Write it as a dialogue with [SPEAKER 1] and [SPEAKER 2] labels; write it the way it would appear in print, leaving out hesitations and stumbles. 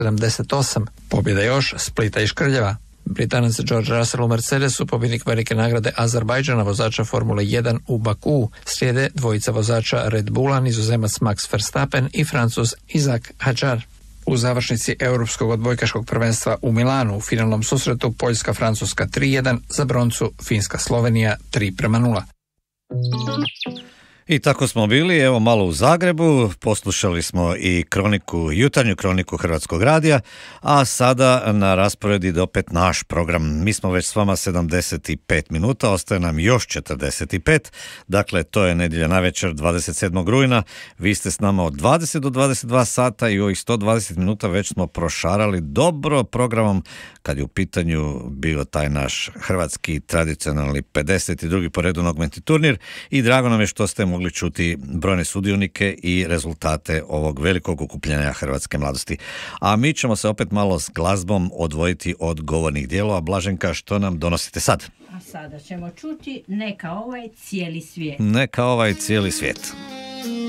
[SPEAKER 1] 78. Pobjeda još Splita i Škrljeva. Britanac George Russell u Mercedesu, pobjednik velike nagrade Azerbajdžana, vozača Formule 1 u Baku. Slijede dvojica vozača Red Bulla, Nizozemac Max Verstappen i Francuz Isaac Hadjar. U završnici Europskog odbojkaškog prvenstva u Milanu u finalnom susretu Poljska-Francuska 3:1, za broncu Finska-Slovenija 3:0.
[SPEAKER 2] I tako smo bili, evo malo u Zagrebu, poslušali smo i jutarnju kroniku Hrvatskog radija, a sada na raspored ide opet naš program. Mi smo već s vama 75 minuta, ostaje nam još 45, dakle to je nedjelja navečer 27. rujna, vi ste s nama od 20 do 22 sata i ovih 120 minuta već smo prošarali dobro programom kad je u pitanju bio taj naš hrvatski tradicionalni 52. po redu nogometni turnir i drago nam je što ste mogli čuti brojne sudionike i rezultate ovog velikog okupljanja hrvatske mladosti. A mi ćemo se opet malo s glazbom odvojiti od govornih dijelova. Blaženka, što nam donosite sad?
[SPEAKER 3] A sada ćemo čuti Neka ovaj cijeli svijet.
[SPEAKER 2] Neka ovaj cijeli svijet.